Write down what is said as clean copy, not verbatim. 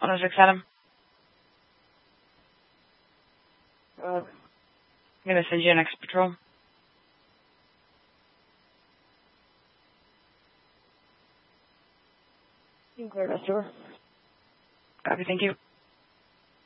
106 Adam. I'm gonna send you an extra patrol. You can clear rest door. Copy, thank you.